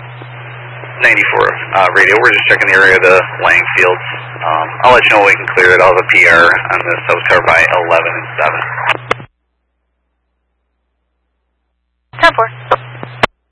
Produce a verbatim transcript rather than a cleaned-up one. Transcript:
ninety-four uh, radio. We're just checking the area of the laying fields. Um, I'll let you know when we can clear it. I'll have a P R on this. I was covered by eleven and seven. ten four.